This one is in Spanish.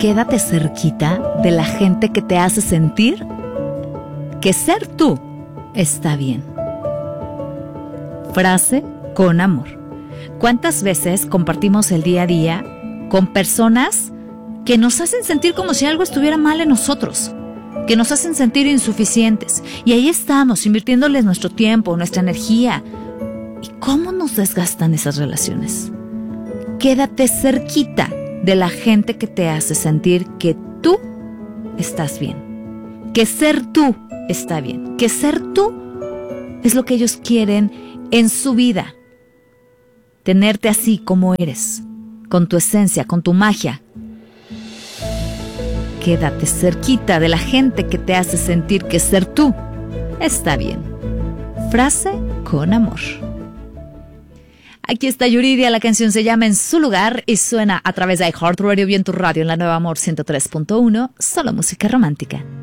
Quédate cerquita de la gente que te hace sentir que ser tú está bien. Frase con amor. ¿Cuántas veces compartimos el día a día con personas que nos hacen sentir como si algo estuviera mal en nosotros, que nos hacen sentir insuficientes? Y ahí estamos, invirtiéndoles nuestro tiempo, nuestra energía. ¿Y cómo nos desgastan esas relaciones? Quédate cerquita de la gente que te hace sentir que tú estás bien, que ser tú está bien, que ser tú es lo que ellos quieren en su vida. Tenerte así como eres, con tu esencia, con tu magia. Quédate cerquita de la gente que te hace sentir que ser tú está bien. Frase con amor. Aquí está Yuridia, la canción se llama En su lugar y suena a través de iHeartRadio y en tu radio en la Nueva Amor 103.1, solo música romántica.